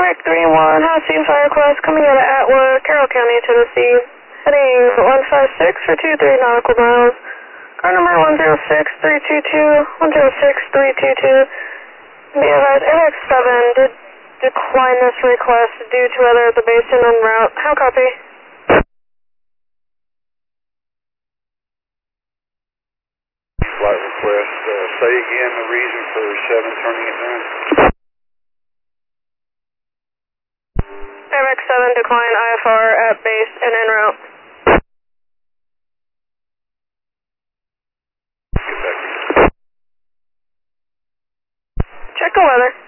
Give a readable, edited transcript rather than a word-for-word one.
Mike 3-1, hot scene fire request coming out of Atwood, Carroll County, Tennessee. Heading 156 for 23 nautical miles. Car number 106322, 106322. Be advised, MX7 did decline this request due to weather at the basin en route. How copy? Flight request. Say again the reason for 7 turning it down. MX7 decline IFR at base and en route. Get back to you. Check the weather.